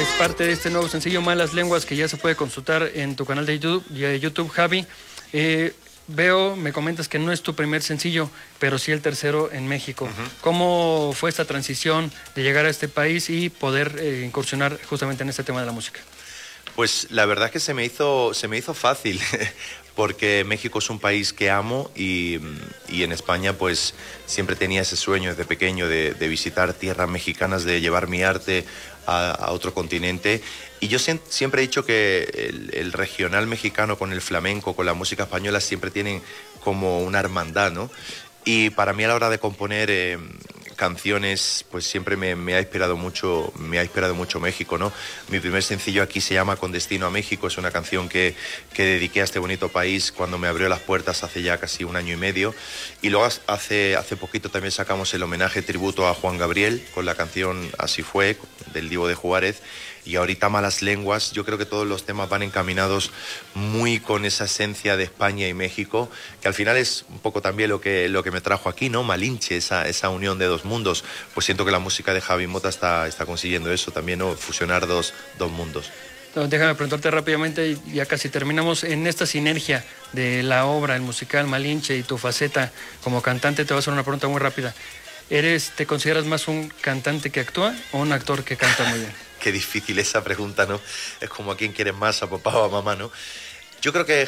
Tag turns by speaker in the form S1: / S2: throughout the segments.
S1: es parte de este nuevo sencillo Malas Lenguas que ya se puede consultar en tu canal de YouTube, Javi. Me comentas que no es tu primer sencillo, pero sí el tercero en México. ¿Cómo fue esta transición de llegar a este país y poder incursionar justamente en este tema de la música?
S2: Pues la verdad es que se me hizo fácil, porque México es un país que amo y en España pues siempre tenía ese sueño desde pequeño de visitar tierras mexicanas, de llevar mi arte a otro continente. Y yo siempre he dicho que el regional mexicano con el flamenco, con la música española, siempre tienen como una hermandad, ¿no? Y para mí a la hora de componer canciones, pues siempre me ha inspirado mucho México, ¿no? Mi primer sencillo aquí se llama Con Destino a México, es una canción que dediqué a este bonito país cuando me abrió las puertas hace ya casi 1 año y medio. Y luego hace poquito también sacamos el homenaje tributo a Juan Gabriel con la canción Así Fue, del Divo de Juárez. Y ahorita Malas Lenguas, yo creo que todos los temas van encaminados muy con esa esencia de España y México, que al final es un poco también lo que me trajo aquí, ¿no? Malinche, esa unión de dos mundos. Pues siento que la música de Javi Mota está consiguiendo eso también, ¿no? Fusionar dos mundos.
S1: No, déjame preguntarte rápidamente, ya casi terminamos, en esta sinergia de la obra, el musical Malinche y tu faceta como cantante, te voy a hacer una pregunta muy rápida. ¿Te consideras más un cantante que actúa o un actor que canta muy bien?
S2: Qué difícil esa pregunta, ¿no? Es como a quién quieres más, a papá o a mamá, ¿no? Yo creo que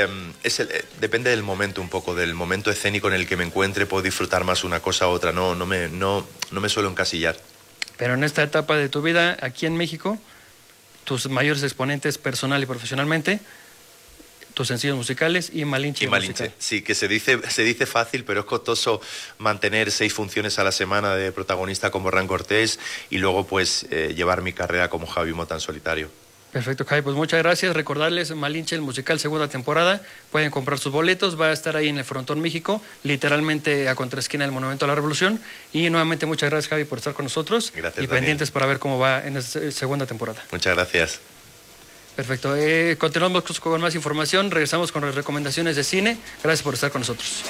S2: depende del momento un poco, del momento escénico en el que me encuentre, puedo disfrutar más una cosa u otra, no me suelo encasillar.
S1: Pero en esta etapa de tu vida, aquí en México, tus mayores exponentes personal y profesionalmente, tus sencillos musicales y Malinche.
S2: Sí, que se dice fácil, pero es costoso mantener 6 funciones a la semana de protagonista como Hernán Cortés y luego pues llevar mi carrera como Javi Mota en solitario.
S1: Perfecto, Javi, pues muchas gracias. Recordarles Malinche, el musical, segunda temporada. Pueden comprar sus boletos, va a estar ahí en el Frontón México, literalmente a contraesquina del Monumento a la Revolución. Y nuevamente muchas gracias, Javi, por estar con nosotros.
S2: Gracias,
S1: y
S2: Daniel.
S1: Pendientes para ver cómo va en esta segunda temporada.
S2: Muchas gracias.
S1: Perfecto, continuamos con más información, regresamos con las recomendaciones de cine. Gracias por estar con nosotros.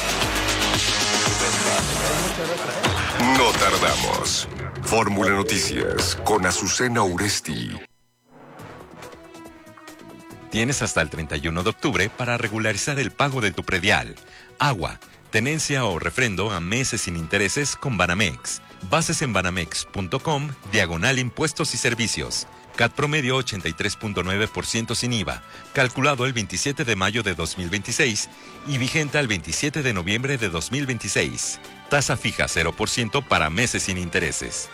S3: No tardamos. Fórmula Noticias con Azucena Uresti.
S4: Tienes hasta el 31 de octubre para regularizar el pago de tu predial, agua, tenencia o refrendo a meses sin intereses con Banamex. Bases en banamex.com/impuestos y servicios. CAT promedio 83.9% sin IVA, calculado el 27 de mayo de 2026 y vigente al 27 de noviembre de 2026. Tasa fija 0% para meses sin intereses.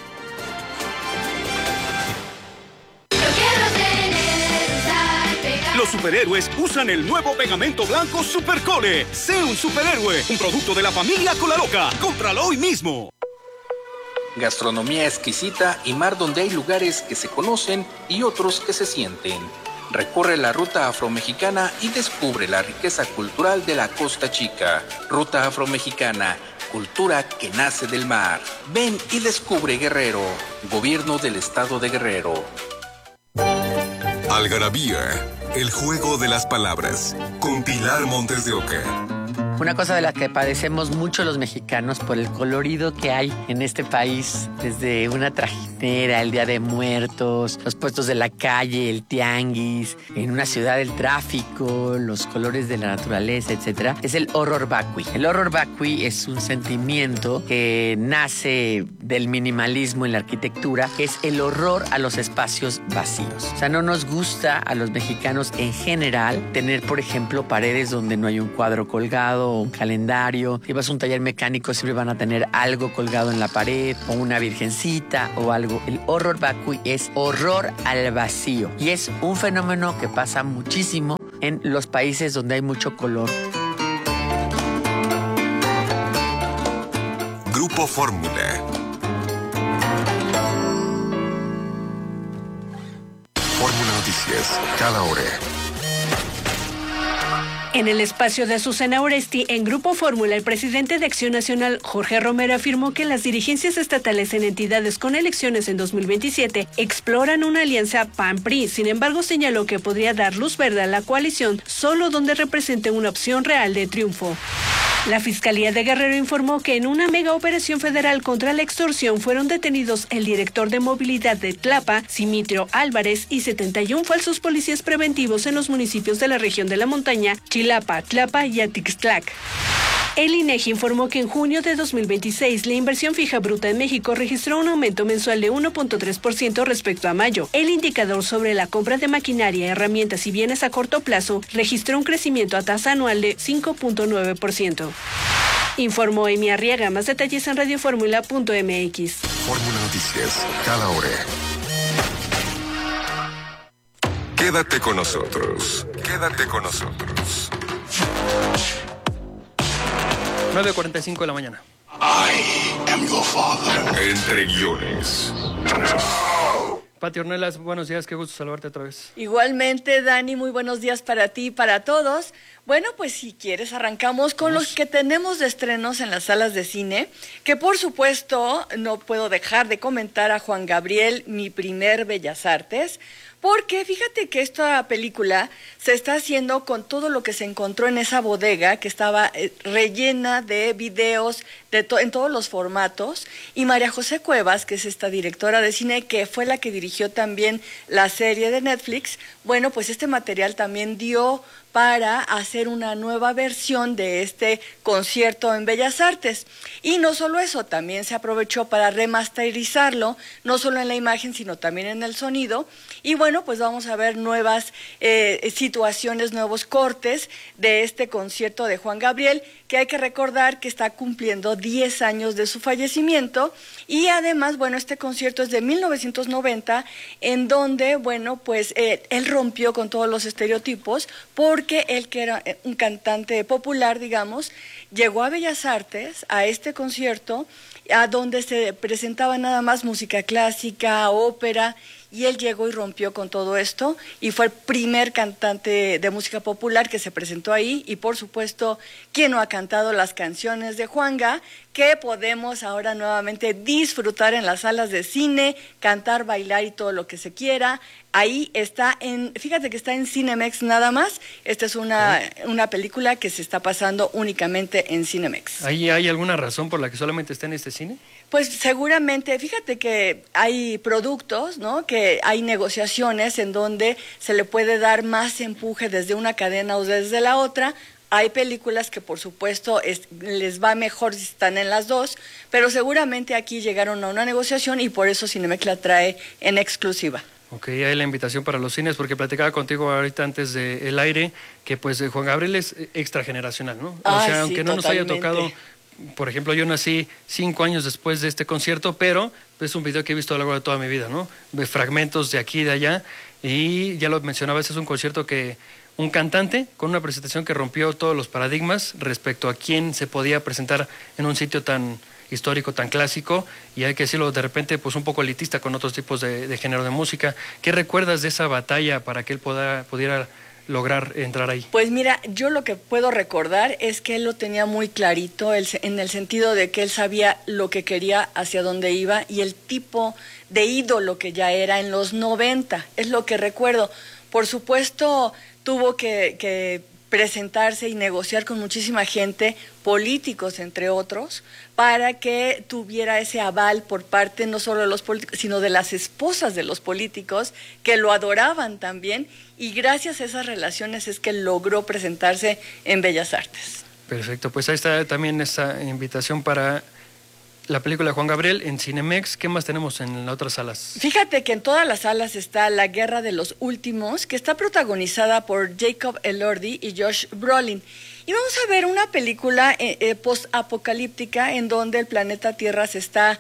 S5: Los superhéroes usan el nuevo pegamento blanco Supercole. Sé un superhéroe, un producto de la familia Colaloca. Cómpralo hoy mismo.
S6: Gastronomía exquisita y mar donde hay lugares que se conocen y otros que se sienten. Recorre la ruta afromexicana y descubre la riqueza cultural de la Costa Chica. Ruta afromexicana, cultura que nace del mar. Ven y descubre Guerrero. Gobierno del Estado de Guerrero.
S3: Algarabía, el juego de las palabras, con Pilar Montes de Oca.
S7: Una cosa de la que padecemos mucho los mexicanos por el colorido que hay en este país, desde una trajinera, el Día de Muertos, los puestos de la calle, el tianguis, en una ciudad el tráfico, los colores de la naturaleza, etcétera, es el horror vacui. El horror vacui es un sentimiento que nace del minimalismo en la arquitectura, que es el horror a los espacios vacíos. O sea, no nos gusta a los mexicanos en general tener, por ejemplo, paredes donde no hay un cuadro colgado, o un calendario. Si vas a un taller mecánico siempre van a tener algo colgado en la pared o una virgencita o algo. El horror vacui es horror al vacío y es un fenómeno que pasa muchísimo en los países donde hay mucho color.
S3: Grupo Fórmula. Fórmula Noticias, cada hora.
S8: En el espacio de Azucena Oresti, en Grupo Fórmula, el presidente de Acción Nacional, Jorge Romero, afirmó que las dirigencias estatales en entidades con elecciones en 2027 exploran una alianza PAN-PRI. Sin embargo, señaló que podría dar luz verde a la coalición solo donde represente una opción real de triunfo. La Fiscalía de Guerrero informó que en una mega operación federal contra la extorsión fueron detenidos el director de movilidad de Tlapa, Simitrio Álvarez, y 71 falsos policías preventivos en los municipios de la región de la montaña, Chilapa, Tlapa y Atixtlac. El INEGI informó que en junio de 2026 la inversión fija bruta en México registró un aumento mensual de 1.3% respecto a mayo. El indicador sobre la compra de maquinaria, herramientas y bienes a corto plazo registró un crecimiento a tasa anual de 5.9%. Informó Emi Arriaga. Más detalles en radioformula.mx.
S3: Fórmula Noticias, cada hora. Quédate con nosotros. Quédate con nosotros.
S1: 9:45 de la mañana.
S3: I am your father. Entre guiones.
S1: Pati Ornelas, buenos días, qué gusto saludarte otra vez.
S9: Igualmente, Dani, muy buenos días para ti y para todos. Bueno, pues si quieres arrancamos con los que tenemos de estrenos en las salas de cine, que por supuesto no puedo dejar de comentar a Juan Gabriel, Mi primer Bellas Artes, porque fíjate que esta película se está haciendo con todo lo que se encontró en esa bodega que estaba rellena de videos en todos los formatos, y María José Cuevas, que es esta directora de cine que fue la que dirigió también la serie de Netflix, bueno, pues este material también dio para hacer una nueva versión de este concierto en Bellas Artes. Y no solo eso, también se aprovechó para remasterizarlo, no solo en la imagen, sino también en el sonido. Y bueno, pues vamos a ver nuevas situaciones, nuevos cortes de este concierto de Juan Gabriel, que hay que recordar que está cumpliendo 10 años de su fallecimiento. Y además, bueno, este concierto es de 1990, en donde, bueno, pues él rompió con todos los estereotipos, porque él, que era un cantante popular, digamos, llegó a Bellas Artes, a este concierto, a donde se presentaba nada más música clásica, ópera, y él llegó y rompió con todo esto, y fue el primer cantante de música popular que se presentó ahí, y por supuesto, ¿quién no ha cantado las canciones de Juanga?, que podemos ahora nuevamente disfrutar en las salas de cine, cantar, bailar y todo lo que se quiera. Ahí está fíjate que está en Cinemex nada más. Esta es una película que se está pasando únicamente en Cinemex.
S1: ¿Ahí hay alguna razón por la que solamente está en este cine?
S9: Pues seguramente, fíjate que hay productos, ¿no?, que hay negociaciones en donde se le puede dar más empuje desde una cadena o desde la otra. Hay películas que por supuesto les va mejor si están en las dos, pero seguramente aquí llegaron a una negociación y por eso Cinemex la trae en exclusiva.
S1: Ok, hay la invitación para los cines, porque platicaba contigo ahorita antes del aire, que pues Juan Gabriel es extrageneracional, ¿no? O sea, aunque no nos haya tocado, por ejemplo, yo nací 5 años después de este concierto, pero es un video que he visto a lo largo de toda mi vida, ¿no? De fragmentos de aquí y de allá, y ya lo mencionabas, es un concierto que un cantante con una presentación que rompió todos los paradigmas respecto a quién se podía presentar en un sitio tan histórico, tan clásico, y hay que decirlo, de repente pues un poco elitista con otros tipos de género de música. ¿Qué recuerdas de esa batalla para que él pudiera lograr entrar ahí?
S9: Pues mira, yo lo que puedo recordar es que él lo tenía muy clarito, en el sentido de que él sabía lo que quería, hacia dónde iba, y el tipo de ídolo que ya era en los 90, es lo que recuerdo. Por supuesto, tuvo que presentarse y negociar con muchísima gente, políticos entre otros, para que tuviera ese aval por parte no solo de los políticos, sino de las esposas de los políticos, que lo adoraban también, y gracias a esas relaciones es que logró presentarse en Bellas Artes.
S1: Perfecto, pues ahí está también esa invitación para la película de Juan Gabriel en Cinemex. ¿Qué más tenemos en las otras salas?
S9: Fíjate que en todas las salas está La Guerra de los Últimos, que está protagonizada por Jacob Elordi y Josh Brolin. Y vamos a ver una película post-apocalíptica en donde el planeta Tierra se está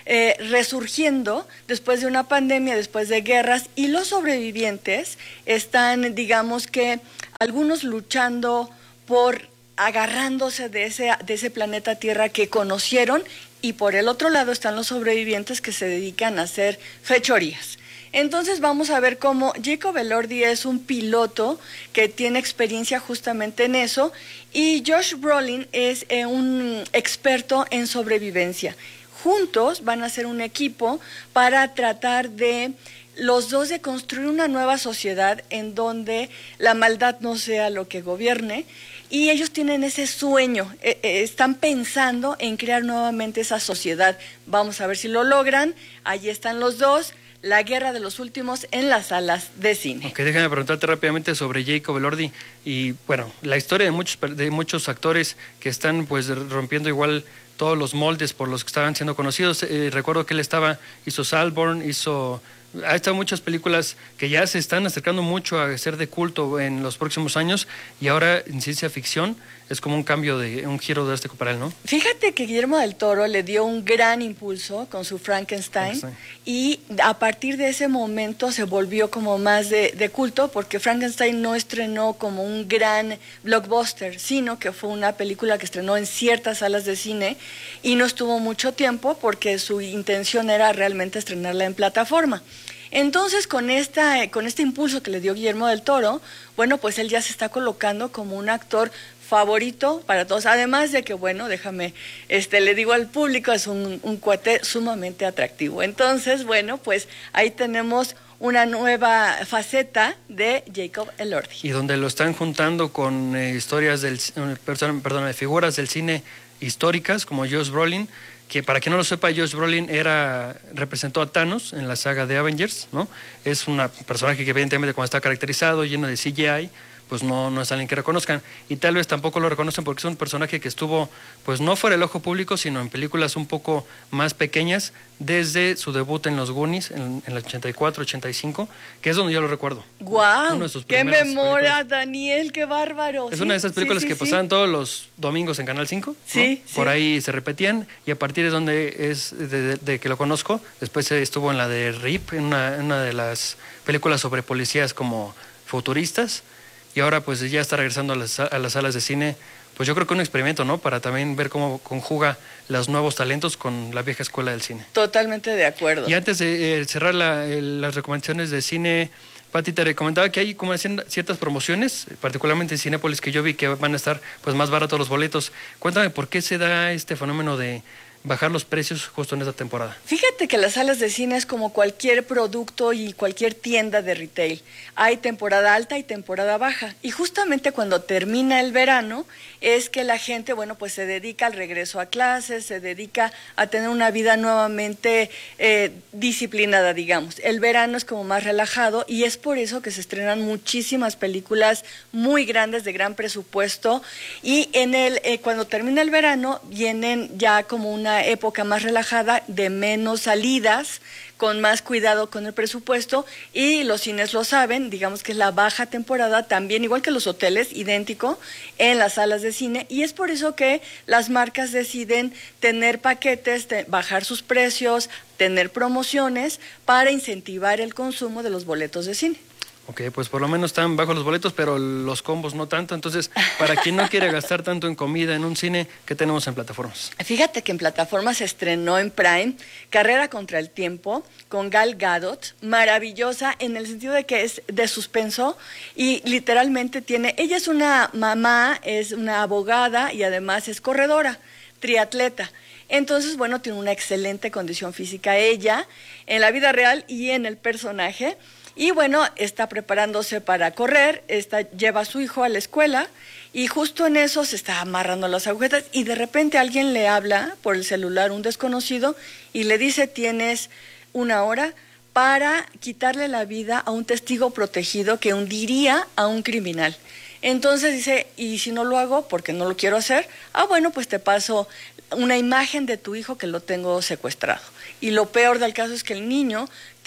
S9: resurgiendo después de una pandemia, después de guerras, y los sobrevivientes están, digamos que, algunos luchando por agarrándose de ese planeta Tierra que conocieron, y por el otro lado están los sobrevivientes que se dedican a hacer fechorías. Entonces vamos a ver cómo Jacob Elordi es un piloto que tiene experiencia justamente en eso y Josh Brolin es un experto en sobrevivencia. Juntos van a ser un equipo para tratar de los dos de construir una nueva sociedad en donde la maldad no sea lo que gobierne. Y ellos tienen ese sueño, están pensando en crear nuevamente esa sociedad. Vamos a ver si lo logran. Allí están los dos, la guerra de los últimos en las salas de cine.
S1: Ok, déjame preguntarte rápidamente sobre Jacob Elordi. Y bueno, la historia de muchos actores que están pues rompiendo igual todos los moldes por los que estaban siendo conocidos. Recuerdo que él hizo Saltburn, ha estado muchas películas que ya se están acercando mucho a ser de culto en los próximos años y ahora en ciencia ficción es como un giro drástico para él, ¿no?
S9: Fíjate que Guillermo del Toro le dio un gran impulso con su Frankenstein y a partir de ese momento se volvió como más de culto porque Frankenstein no estrenó como un gran blockbuster, sino que fue una película que estrenó en ciertas salas de cine y no estuvo mucho tiempo porque su intención era realmente estrenarla en plataforma. Entonces, con este impulso que le dio Guillermo del Toro, bueno, pues él ya se está colocando como un actor favorito para todos, además de que, bueno, le digo al público, es un cuate sumamente atractivo. Entonces, bueno, pues ahí tenemos una nueva faceta de Jacob Elordi.
S1: Y donde lo están juntando con historias de figuras del cine históricas, como Josh Brolin, que para quien no lo sepa, Josh Brolin representó a Thanos en la saga de Avengers, ¿no? Es un personaje que evidentemente cuando está caracterizado, lleno de CGI, pues no es alguien que reconozcan. Y tal vez tampoco lo reconocen porque es un personaje que estuvo, pues no fuera del ojo público, sino en películas un poco más pequeñas, desde su debut en Los Goonies, en el 84, 85, que es donde yo lo recuerdo.
S9: ¡Guau! ¡Qué memoria, Daniel! ¡Qué bárbaro!
S1: Es una de esas películas que pasaban todos los domingos en Canal 5, ¿no?
S9: Sí.
S1: Por ahí se repetían, y a partir de donde de que lo conozco, después estuvo en la de RIP, en una de las películas sobre policías como futuristas, y ahora pues ya está regresando a las salas de cine. Pues yo creo que un experimento, ¿no? Para también ver cómo conjuga los nuevos talentos con la vieja escuela del cine.
S9: Totalmente de acuerdo.
S1: Y antes de cerrar las recomendaciones de cine, Pati, te recomendaba que hay como ciertas promociones, particularmente en Cinépolis, que yo vi que van a estar pues más baratos los boletos. Cuéntame por qué se da este fenómeno de bajar los precios justo en esta temporada.
S9: Fíjate que las salas de cine es como cualquier producto y cualquier tienda de retail. Hay temporada alta y temporada baja. Y justamente cuando termina el verano es que la gente, bueno, pues se dedica al regreso a clases, se dedica a tener una vida nuevamente disciplinada, digamos. El verano es como más relajado y es por eso que se estrenan muchísimas películas muy grandes de gran presupuesto y cuando termina el verano vienen ya como una época más relajada, de menos salidas, con más cuidado con el presupuesto, y los cines lo saben, digamos que es la baja temporada también, igual que los hoteles, idéntico, en las salas de cine, y es por eso que las marcas deciden tener paquetes, bajar sus precios, tener promociones, para incentivar el consumo de los boletos de cine.
S1: Ok, pues por lo menos están bajos los boletos, pero los combos no tanto. Entonces, para quien no quiere gastar tanto en comida en un cine, ¿qué tenemos en plataformas?
S9: Fíjate que en plataformas se estrenó en Prime Carrera contra el Tiempo con Gal Gadot, maravillosa en el sentido de que es de suspenso y literalmente ella es una mamá, es una abogada y además es corredora, triatleta. Entonces, bueno, tiene una excelente condición física ella en la vida real y en el personaje. Y bueno, está preparándose para correr, lleva a su hijo a la escuela y justo en eso se está amarrando las agujetas y de repente alguien le habla por el celular, un desconocido, y le dice: tienes 1 hora para quitarle la vida a un testigo protegido que hundiría a un criminal. Entonces dice: ¿y si no lo hago? Porque no lo quiero hacer. Bueno, pues te paso una imagen de tu hijo que lo tengo secuestrado. Y lo peor del caso es que el niño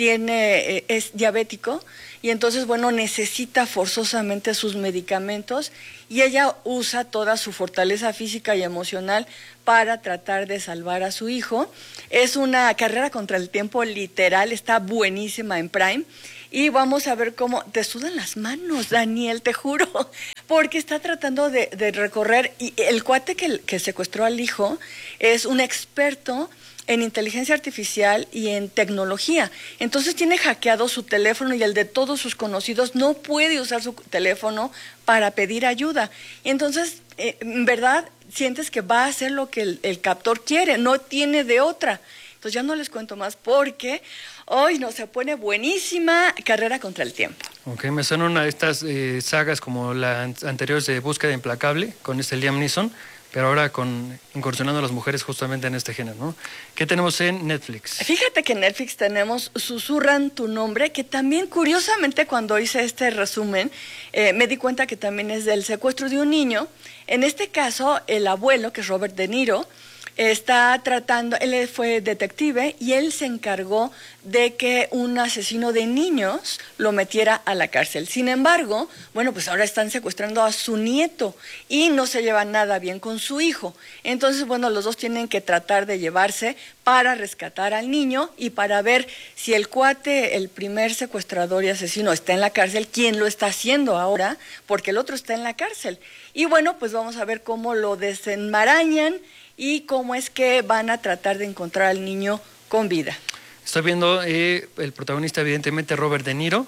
S9: es diabético y entonces, bueno, necesita forzosamente sus medicamentos y ella usa toda su fortaleza física y emocional para tratar de salvar a su hijo. Es una carrera contra el tiempo literal, está buenísima en Prime. Y vamos a ver cómo te sudan las manos, Daniel, te juro, porque está tratando de recorrer, y el cuate que secuestró al hijo es un experto en inteligencia artificial y en tecnología. Entonces tiene hackeado su teléfono y el de todos sus conocidos. No puede usar su teléfono para pedir ayuda. Y entonces, en verdad, sientes que va a hacer lo que el captor quiere, no tiene de otra. Entonces ya no les cuento más porque hoy no se pone buenísima Carrera contra el Tiempo.
S1: Ok, me suena una de estas sagas como las anteriores de Búsqueda Implacable con Liam Neeson, pero ahora incursionando a las mujeres justamente en este género, ¿no? ¿Qué tenemos en Netflix?
S9: Fíjate que en Netflix tenemos Susurran tu nombre, que también curiosamente cuando hice este resumen me di cuenta que también es del secuestro de un niño. En este caso, el abuelo, que es Robert De Niro, está tratando, él fue detective y él se encargó de que un asesino de niños lo metiera a la cárcel. Sin embargo, bueno, pues ahora están secuestrando a su nieto y no se lleva nada bien con su hijo. Entonces, bueno, los dos tienen que tratar de llevarse para rescatar al niño y para ver si el cuate, el primer secuestrador y asesino, está en la cárcel, quién lo está haciendo ahora, porque el otro está en la cárcel. Y bueno, pues vamos a ver cómo lo desenmarañan y cómo es que van a tratar de encontrar al niño con vida.
S1: Estoy viendo el protagonista, evidentemente, Robert De Niro.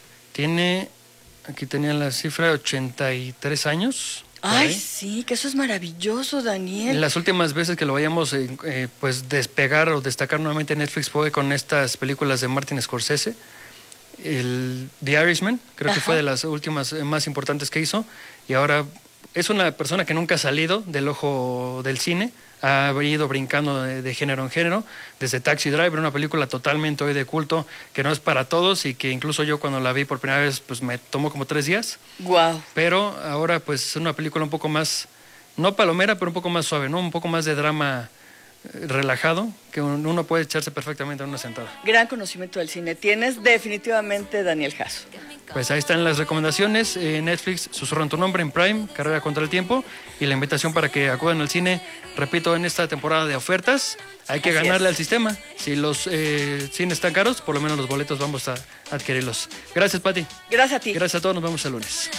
S1: Aquí tenía la cifra, 83 años.
S9: Ay, sí, que eso es maravilloso, Daniel.
S1: Las últimas veces que lo vayamos pues despegar o destacar nuevamente en Netflix fue con estas películas de Martin Scorsese. The Irishman, creo que fue de las últimas más importantes que hizo. Y ahora es una persona que nunca ha salido del ojo del cine, ha ido brincando de género en género, desde Taxi Driver, una película totalmente hoy de culto, que no es para todos y que incluso yo cuando la vi por primera vez pues me tomó como 3 días.
S9: Wow.
S1: Pero ahora pues es una película un poco más, no palomera, pero un poco más suave, ¿no? Un poco más de drama relajado, que uno puede echarse perfectamente en una sentada.
S9: Gran conocimiento del cine tienes, definitivamente, Daniel Jasso.
S1: Pues ahí están las recomendaciones. Netflix, Susurran tu nombre, en Prime, Carrera contra el Tiempo, y la invitación para que acudan al cine, repito, en esta temporada de ofertas. Hay que ganarle al sistema. Si los cines están caros, por lo menos los boletos vamos a adquirirlos. Gracias, Pati.
S9: Gracias a ti.
S1: Gracias a todos, nos vemos el lunes.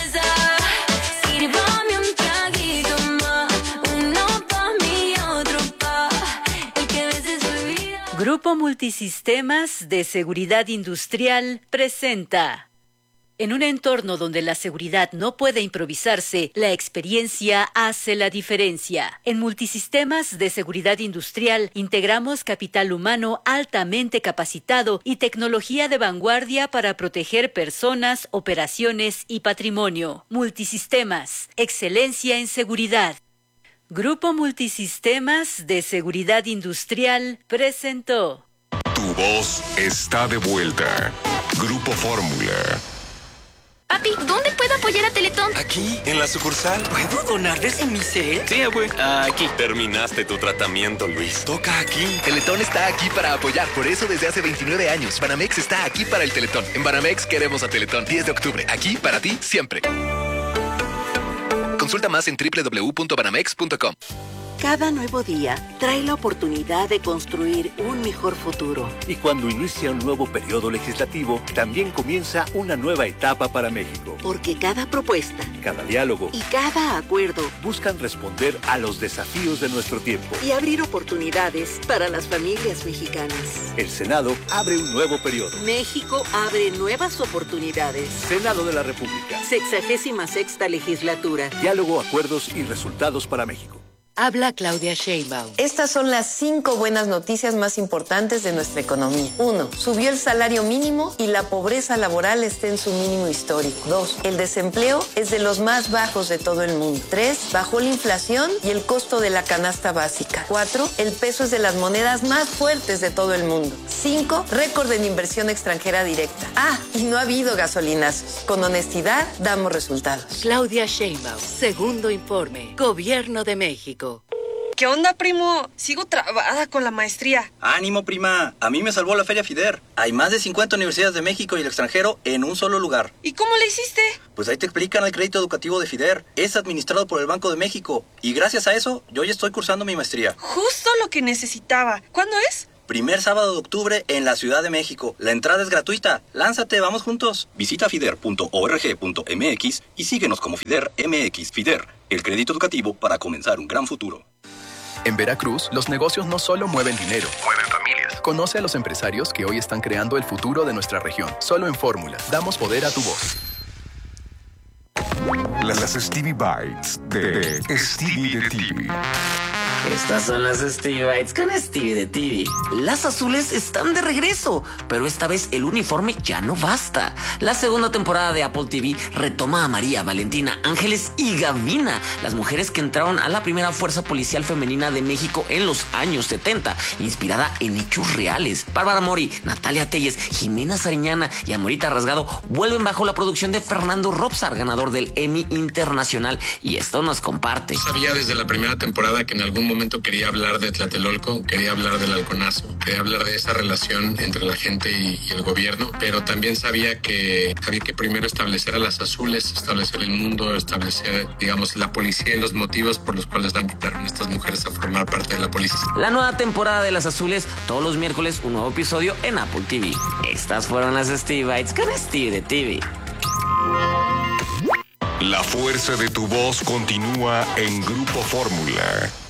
S10: Grupo Multisistemas de Seguridad Industrial presenta. En un entorno donde la seguridad no puede improvisarse, la experiencia hace la diferencia. En Multisistemas de Seguridad Industrial integramos capital humano altamente capacitado y tecnología de vanguardia para proteger personas, operaciones y patrimonio. Multisistemas, excelencia en seguridad. Grupo Multisistemas de Seguridad Industrial presentó.
S3: Tu voz está de vuelta. Grupo Fórmula.
S11: Papi, ¿dónde puedo apoyar a Teletón?
S12: Aquí, en la sucursal.
S11: ¿Puedo donar desde mi cel?
S12: Sí, abue. Aquí. Terminaste tu tratamiento, Luis. Toca aquí.
S13: Teletón está aquí para apoyar. Por eso desde hace 29 años. Banamex está aquí para el Teletón. En Banamex queremos a Teletón. 10 de octubre. Aquí para ti, siempre. Consulta más en www.banamex.com.
S14: Cada nuevo día trae la oportunidad de construir un mejor futuro.
S15: Y cuando inicia un nuevo periodo legislativo, también comienza una nueva etapa para México.
S14: Porque cada propuesta,
S15: cada diálogo
S14: y cada acuerdo
S15: buscan responder a los desafíos de nuestro tiempo
S14: y abrir oportunidades para las familias mexicanas.
S15: El Senado abre un nuevo periodo.
S14: México abre nuevas oportunidades.
S15: Senado de la República.
S14: 66ª legislatura.
S15: Diálogo, acuerdos y resultados para México.
S16: Habla Claudia Sheinbaum.
S17: Estas son las 5 buenas noticias más importantes de nuestra economía. 1. Subió el salario mínimo y la pobreza laboral está en su mínimo histórico. 2. El desempleo es de los más bajos de todo el mundo. 3. Bajó la inflación y el costo de la canasta básica. 4. El peso es de las monedas más fuertes de todo el mundo. 5. Récord en inversión extranjera directa. Y no ha habido gasolinazos. Con honestidad damos resultados.
S16: Claudia Sheinbaum, segundo informe. Gobierno de México.
S18: ¿Qué onda, primo? Sigo trabada con la maestría.
S19: ¡Ánimo, prima! A mí me salvó la Feria FIDER. Hay más de 50 universidades de México y el extranjero en un solo lugar.
S18: ¿Y cómo le hiciste?
S19: Pues ahí te explican el crédito educativo de FIDER. Es administrado por el Banco de México. Y gracias a eso, yo ya estoy cursando mi maestría.
S18: Justo lo que necesitaba. ¿Cuándo es?
S19: Primer sábado de octubre en la Ciudad de México. La entrada es gratuita. Lánzate, vamos juntos. Visita fider.org.mx y síguenos como FIDER MX. FIDER, el crédito educativo para comenzar un gran futuro.
S20: En Veracruz, los negocios no solo mueven dinero, mueven familias. Conoce a los empresarios que hoy están creando el futuro de nuestra región. Solo en Fórmula, damos poder a tu voz.
S3: Las Stevie Bites de Stevie de TV.
S21: Estas son las Stevie Bites con Stevie de TV. Las azules están de regreso, pero esta vez el uniforme ya no basta. La segunda temporada de Apple TV retoma a María, Valentina, Ángeles y Gavina, las mujeres que entraron a la primera fuerza policial femenina de México en los años 70, inspirada en hechos reales. Bárbara Mori, Natalia Telles, Jimena Sariñana y Amorita Rasgado vuelven bajo la producción de Fernando Robsar, ganador del Emmy Internacional, y esto nos comparte.
S22: Sabía desde la primera temporada que en algún momento quería hablar de Tlatelolco, quería hablar del halconazo, quería hablar de esa relación entre la gente y el gobierno, pero también sabía que había que primero establecer a las azules, establecer el mundo, establecer, digamos, la policía y los motivos por los cuales invitaron a estas mujeres a formar parte de la policía.
S21: La nueva temporada de Las Azules, todos los miércoles un nuevo episodio en Apple TV. Estas fueron las Stevie Bites con Stevie de TV.
S3: La fuerza de tu voz continúa en Grupo Fórmula.